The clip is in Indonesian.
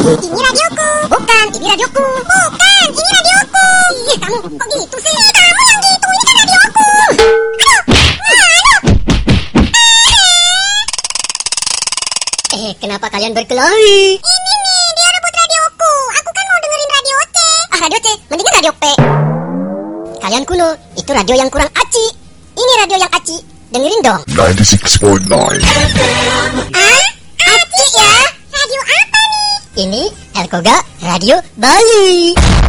Ini radioku. Bukan, ini radioku. Bukan, ini radioku. Ih, kamu kok gitu sih? Kamu yang gitu, ini kan radioku. Aduh. Kenapa kalian berkelahi? Ini nih, dia rebut radioku. Aku kan mau dengerin radio C. Radio C, mendingan radio P. Kalian kuno, itu radio yang kurang aci. Ini radio yang aci. Dengerin dong. 96.9. Aci ya? Radio apa nih? Ini Elkoga Radio Bali.